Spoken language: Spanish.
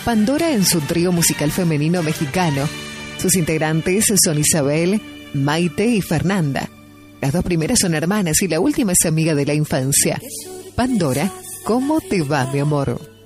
Pandora en su trío musical femenino mexicano. Sus integrantes son Isabel, Maite y Fernanda. Las dos primeras son hermanas y la última es amiga de la infancia. Pandora, ¿cómo te va, mi amor?